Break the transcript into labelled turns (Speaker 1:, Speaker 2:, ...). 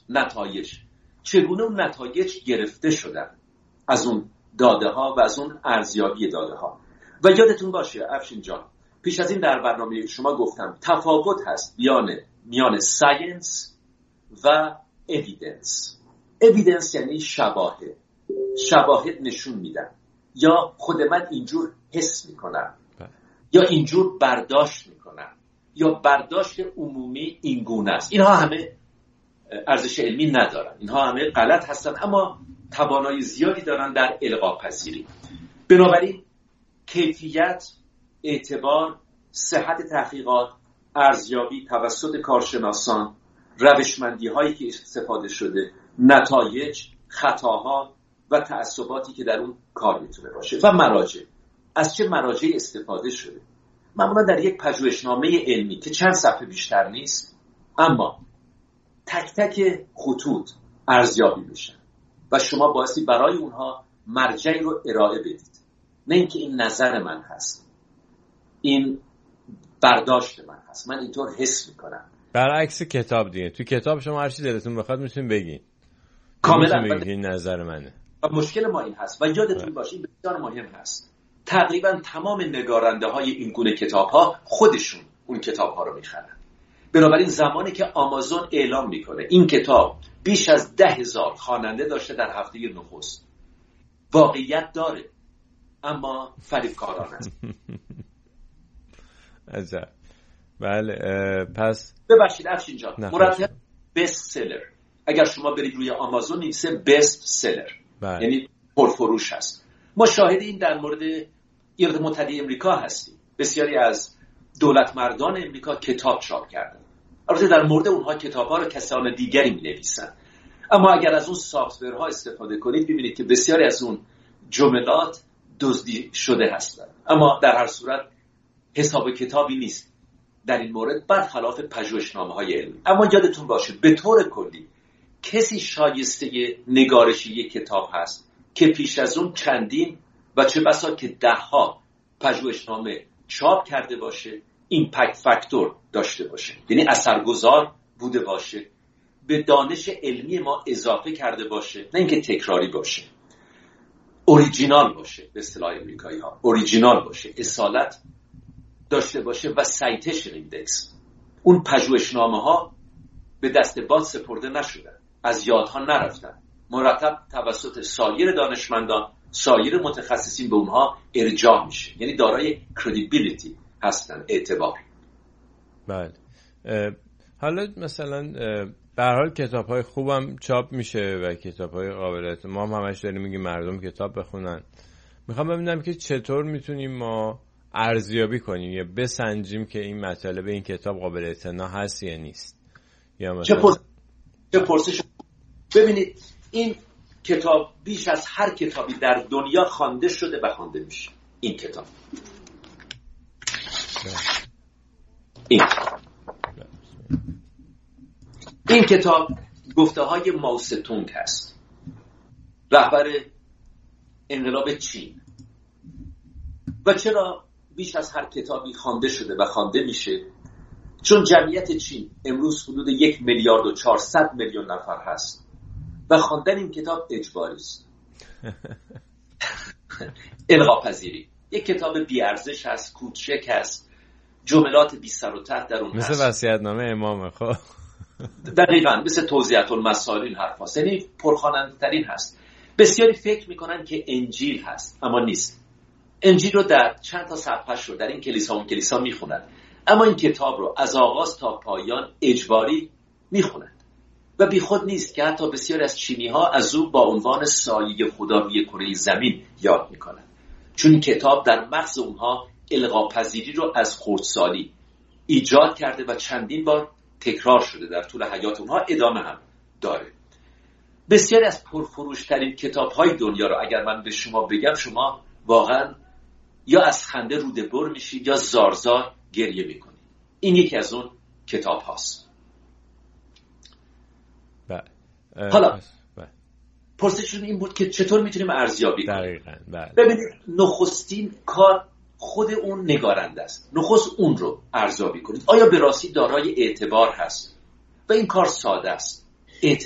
Speaker 1: نتایج، چگونه اون نتایج گرفته شدن از اون داده ها و از اون ارزیابی داده ها. و یادتون باشه افشین جان، پیش از این در برنامه شما گفتم تفاوت هست میان ساینس و اویدنس. اویدنس یعنی شواهد نشون میدن، یا خود من اینجور حس میکنم، یا اینجور برداشت میکنم، یا برداشت عمومی اینگونه است. اینها همه ارزش علمی ندارن، اینها همه غلط هستن، اما توانایی زیادی دارن در القا پذیری. بنابراین کیفیت، اعتبار، صحت تحقیقات، ارزیابی توسط کارشناسان، روشمندی هایی که استفاده شده، نتایج، خطاها و تعصباتی که در اون کار میتونه باشه و مراجع. از چه مراجعی استفاده شده؟ معمولا در یک پژوهشنامه علمی که چند صفحه بیشتر نیست، اما تک تک خطوط ارزیابی میشن و شما بایستی برای اونها مرجعی رو ارائه بدید. نه اینکه این نظر من هست، این برداشت من هست، من اینطور حس میکنم.
Speaker 2: برعکس کتاب دیگه، تو کتاب شما هر چی دلتون بخواد میتونید بگین،
Speaker 1: کاملا
Speaker 2: بگین این نظر منه.
Speaker 1: و مشکل ما این هست و یادتون باشه بسیار مهم هست، تقریبا تمام نگارنده های این گونه کتاب ها خودشون اون کتاب ها رو میخرن. بنابراین زمانی که آمازون اعلام میکنه این کتاب بیش از 10,000 خواننده داشته در هفته نخست، واقعیت داره، اما فریبکارانه.
Speaker 2: عجب. بله پس
Speaker 1: ببخشید افشین جان، مرتب بست سلر. اگر شما برید روی آمازون میشه بست سلر، یعنی پرفروش هست. ما شاهد این در مورد ایالات متحده امریکا هستیم. بسیاری از دولت مردان امریکا کتاب چاپ کردن. البته در مورد اونها کتاب‌ها رو کسان دیگری می‌نویسن، اما اگر از اون سافت‌ورها استفاده کنید ببینید که بسیاری از اون جملات دزدی شده هستند. اما در هر صورت حساب کتابی نیست در این مورد، برخلاف پژوهشنامه‌های علمی. اما یادتون باشه به طور کلی کسی شایسته نگارش یک کتاب هست که پیش از اون چندین و چه بسا که 10ها پژوهشنامه چاپ کرده باشه، ایمپکت فاکتور داشته باشه، یعنی اثرگذار بوده باشه، به دانش علمی ما اضافه کرده باشه، نه اینکه تکراری باشه، اوریجینال باشه، به اصطلاح امریکایی ها اوریجینال باشه، اصالت داشته باشه و سایتیشن ایندکس. اون پژوهشنامه ها به دست باد سپرده نشدن، از یادها نرفتن، مرتب توسط سایر دانشمندان، سایر متخصصین به اونها ارجاع میشه، یعنی دارای کردیبیلیتی هستن، اعتبار.
Speaker 2: بله. حالا مثلا به هر حال کتاب‌های خوبم چاپ میشه و کتاب‌های قابلیت ما هم همش داریم میگیم مردم کتاب بخونن. میخوام ببینم که چطور میتونیم ما ارزیابی کنیم یا بسنجیم که این مطالب این کتاب قابل اعتنا هست یا نیست. یا مثلا
Speaker 1: چه پرسش. ببینید این کتاب بیش از هر کتابی در دنیا خوانده شده و خوانده میشه. این کتاب این کتاب گفته های ماوستونگ هست، رهبر انقلاب چین. و چرا بیش از هر کتابی خوانده شده و خوانده میشه؟ چون جمعیت چین امروز حدود 1,400,000,000 نفر هست و خواندن این کتاب اجباری است. القا پذیری. یک کتاب بی‌ارزش هست، کوچک هست، جملات بی سر و ته در اون هست،
Speaker 2: مثل وصیت‌نامه امام. خب
Speaker 1: دقیقاً مثل توضیحات المسائل این حرف هست، یعنی پرخواننده ترین هست. بسیاری فکر میکنن که انجیل هست، اما نیست. انجیل رو در چند تا صفحه‌اش رو در این کلیسا اون کلیسا میخونن، اما این کتاب رو از آغاز تا پایان اجباری میخونن و بی خود نیست که حتی بسیاری از چینی ها از او با عنوان سایه خدا روی کره زمین یاد میکنن، چون این کتاب در مغز اونها القا پذیری رو از خردسالی ایجاد کرده و چندین بار تکرار شده در طول حیات اونها، ادامه هم داره. بسیاری از پرفروشترین کتاب‌های دنیا رو اگر من به شما بگم، شما واقعا یا از خنده روده بر میشید یا زارزار گریه میکنید. این یکی از اون کتاب هاست. حالا پرسشون این بود که چطور میتونیم ارزیابی کنیم. ببینید نخستین کار خود اون نگارنده است. نخست اون رو ارزیابی کنید، آیا به راستی دارای اعتبار هست؟ و این کار ساده است.